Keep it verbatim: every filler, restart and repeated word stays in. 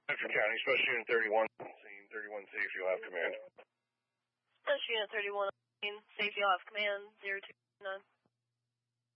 Bedford County, Special Unit thirty-one, scene thirty-one safe, you'll have command. Special Unit thirty-one, safety, you'll have command, zero two nine.